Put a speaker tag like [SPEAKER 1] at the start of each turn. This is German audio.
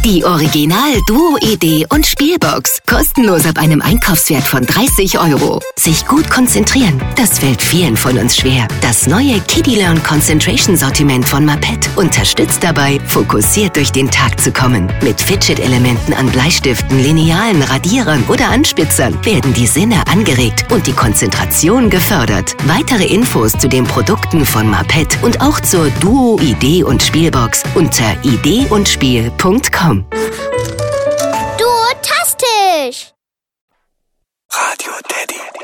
[SPEAKER 1] Die Original Duo Idee und Spielbox. Kostenlos ab einem Einkaufswert von 30 €. Sich gut konzentrieren, das fällt vielen von uns schwer. Das neue Kiddie Learn Concentration Sortiment von Maped unterstützt dabei, fokussiert durch den Tag zu kommen. Mit Fidget-Elementen an Bleistiften, Linealen, Radierern oder Anspitzern werden die Sinne angeregt und die Konzentration gefördert. Weitere Infos zu den Produkten von Maped und auch zur Duo Idee und Spielbox unter ideeundspiel.com.
[SPEAKER 2] Duotastisch!
[SPEAKER 3] Radio Teddy.